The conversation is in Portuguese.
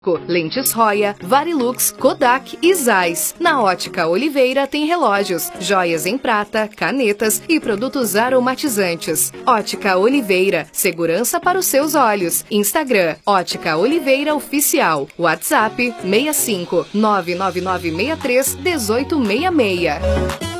lentes Roya, Varilux, Kodak e Zeiss. Na Ótica Oliveira tem relógios, joias em prata, canetas e produtos aromatizantes. Ótica Oliveira, segurança para os seus olhos. Instagram, Ótica Oliveira Oficial. WhatsApp, 65 99963 1866.